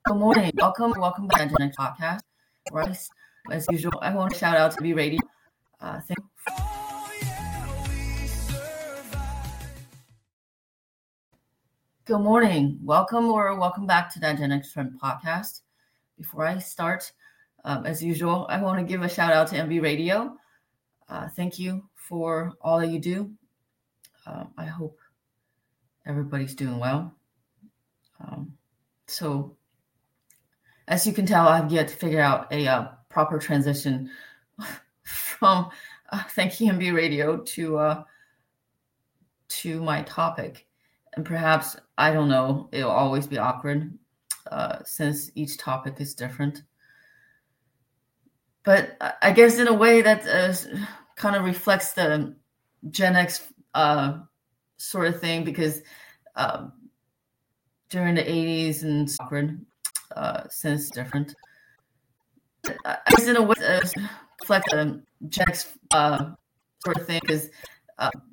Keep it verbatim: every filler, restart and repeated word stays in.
Good morning. Welcome, welcome back to the next podcast. Right, as usual, I want to shout out to B Radio. Uh, thank Good morning. Welcome or welcome back to that Gen X Trend podcast. Before I start, um, as usual, I want to give a shout out to M B Radio. Uh, thank you for all that you do. Uh, I hope everybody's doing well. Um, so, as you can tell, I've yet to figure out a uh, proper transition from uh, thank you M B Radio to uh, to my topic. And perhaps, I don't know, it'll always be awkward uh, since each topic is different. But I guess in a way that uh, kind of reflects the Gen X uh, sort of thing, because uh, during the eighties and awkward uh, since different. I guess in a way that uh, reflects the Gen X uh, sort of thing, because uh,